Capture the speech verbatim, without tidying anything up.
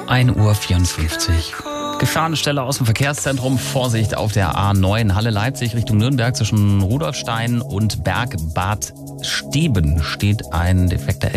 ein Uhr vierundfünfzig. Gefahrenstelle aus dem Verkehrszentrum. Vorsicht auf der A neun Halle Leipzig Richtung Nürnberg zwischen Rudolfstein und Bergbad Steben steht ein defekter